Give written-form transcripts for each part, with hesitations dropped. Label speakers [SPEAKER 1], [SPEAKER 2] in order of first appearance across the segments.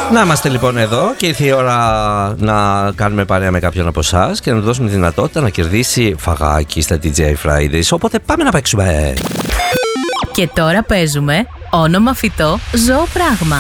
[SPEAKER 1] Να είμαστε λοιπόν εδώ και ήρθε η ώρα να κάνουμε παρέα με κάποιον από εσάς και να του δώσουμε τη δυνατότητα να κερδίσει φαγάκι στα TGI Fridays. Οπότε πάμε να παίξουμε.
[SPEAKER 2] Και τώρα παίζουμε όνομα φυτό, ζώο πράγμα.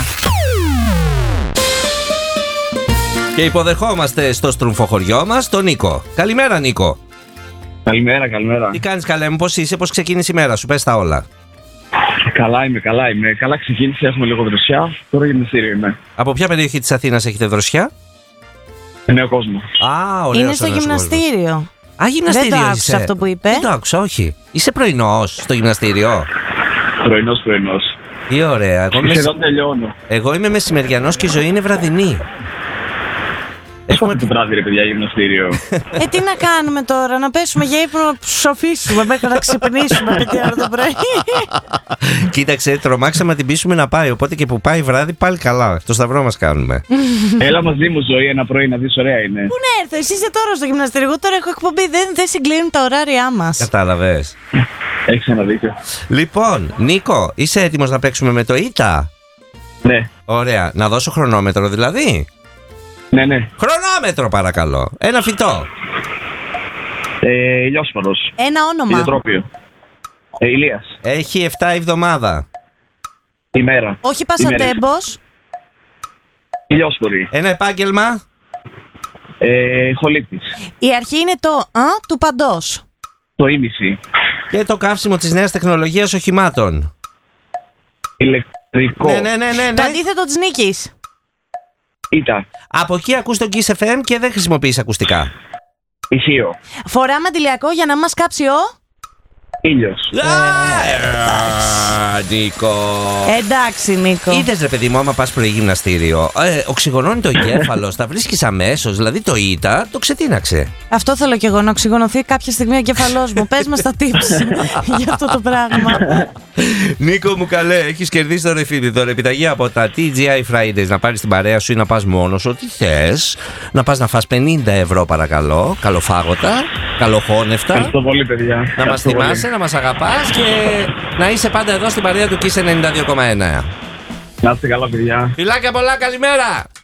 [SPEAKER 1] Και υποδεχόμαστε στο στρουμφοχωριό μας τον Νίκο. Καλημέρα, Νίκο.
[SPEAKER 3] Καλημέρα, καλημέρα.
[SPEAKER 1] Τι κάνεις, καλέ μου, πώς είσαι, πώς ξεκίνησε η μέρα σου, πες τα όλα.
[SPEAKER 3] Καλά είμαι. Καλά ξεκίνησε, έχουμε λίγο δροσιά. Τώρα γυμναστήριο είμαι.
[SPEAKER 1] Από ποια περιοχή της Αθήνας έχετε δροσιά?
[SPEAKER 3] Νέο κόσμο.
[SPEAKER 1] Α, ωραίος.
[SPEAKER 4] Είναι στο γυμναστήριο.
[SPEAKER 1] Α, γυμναστήριο.
[SPEAKER 4] Δεν το
[SPEAKER 1] είσαι.
[SPEAKER 4] άκουσα αυτό που είπε.
[SPEAKER 1] Δεν το άκουσα, όχι. Είσαι πρωινός στο γυμναστήριο?
[SPEAKER 3] Πρωινός.
[SPEAKER 1] Τι ωραία.
[SPEAKER 3] Σχεδόν τελειώνω.
[SPEAKER 1] Εγώ είμαι μεσημεριανός και η ζωή είναι βραδινή.
[SPEAKER 3] Έχουμε το βράδυ, ρε παιδιά, γυμναστήριο.
[SPEAKER 4] Τι να κάνουμε τώρα, να πέσουμε για ύπνο, να ψοφήσουμε μέχρι να ξυπνήσουμε 5 ώρα το πρωί.
[SPEAKER 1] Κοίταξε, τρομάξαμε να την πείσουμε να πάει. Οπότε και που πάει βράδυ πάλι καλά. Το σταυρό μας κάνουμε.
[SPEAKER 3] Έλα μαζί μου, ζωή, ένα πρωί να δεις, ωραία είναι.
[SPEAKER 4] Πού να έρθω, εσύ είσαι τώρα στο γυμναστήριο, εγώ τώρα έχω εκπομπή, δεν συγκλίνουν τα ωράριά μας.
[SPEAKER 1] Κατάλαβες.
[SPEAKER 3] Έχεις ένα δίκιο.
[SPEAKER 1] Λοιπόν, Νίκο, είσαι έτοιμος να παίξουμε με το ΙΤΑ?
[SPEAKER 3] Ναι.
[SPEAKER 1] Ωραία, να δώσω χρονόμετρο δηλαδή.
[SPEAKER 3] Ναι.
[SPEAKER 1] Χρονόμετρο παρακαλώ. Ένα φυτό.
[SPEAKER 3] Ηλιόσπαρος.
[SPEAKER 4] Ένα όνομα.
[SPEAKER 3] Ηλιοτρόπιο. Ηλίας.
[SPEAKER 1] Έχει 7 εβδομάδα.
[SPEAKER 3] Ημέρα.
[SPEAKER 4] Όχι πασατέμπος.
[SPEAKER 3] Ηλιόσπορη.
[SPEAKER 1] Ένα επάγγελμα.
[SPEAKER 3] Χολύπτης.
[SPEAKER 4] Η αρχή είναι το του παντός.
[SPEAKER 3] Το ήμιση.
[SPEAKER 1] Και το καύσιμο της νέας τεχνολογίας οχημάτων.
[SPEAKER 3] Ηλεκτρικό.
[SPEAKER 1] Ναι.
[SPEAKER 4] Το αντίθετο της νίκης.
[SPEAKER 3] Ήτα.
[SPEAKER 1] Από εκεί ακούς το Kiss FM και δεν χρησιμοποιείς ακουστικά.
[SPEAKER 3] Ηχείο.
[SPEAKER 4] Φοράμε αντιλιακό για να μας κάψει ο...
[SPEAKER 3] Ήλιος.
[SPEAKER 1] Νίκο.
[SPEAKER 4] Εντάξει, Νίκο.
[SPEAKER 1] Είδες ρε παιδί μου, άμα πας πρωί γυμναστήριο, οξυγονώνει το εγκέφαλο, τα βρίσκεις αμέσως. Δηλαδή το ΙΤΑ το ξετίναξε.
[SPEAKER 4] Αυτό θέλω κι εγώ, να οξυγονωθεί κάποια στιγμή ο εγκέφαλός μου. Πες μας τα tips για αυτό το πράγμα.
[SPEAKER 1] Νίκο μου, καλέ, έχεις κερδίσει το ρεφίδι, επιταγή από τα TGI Fridays. Να πάρεις την παρέα σου ή να πας μόνος, ό,τι θες. Να πας να φας 50 ευρώ παρακαλώ, καλοφάγωτα, καλοχώνευτα.
[SPEAKER 3] Ευχαριστώ πολύ, παιδιά.
[SPEAKER 1] Να μας θυμάσαι, να μας αγαπάς και να είσαι πάντα εδώ στην παρέα του Kiss 92,1.
[SPEAKER 3] Να είστε καλά, παιδιά.
[SPEAKER 1] Φιλάκια πολλά, καλημέρα.